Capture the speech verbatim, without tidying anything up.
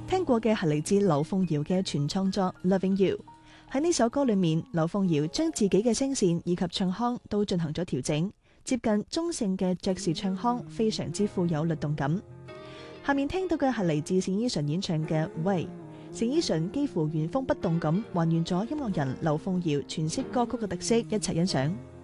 聽過嘅係嚟自劉鳳瑤嘅全創作《Loving You》。喺呢首歌裏面，劉鳳瑤將自己嘅聲線以及唱腔都進行咗調整，接近中性嘅爵士唱腔，非常之富有律動感。下面聽到嘅係嚟自冼依純演唱嘅《喂》，冼依純幾乎原封不動咁還原咗音樂人劉鳳瑤詮釋歌曲嘅特色，一齊欣賞。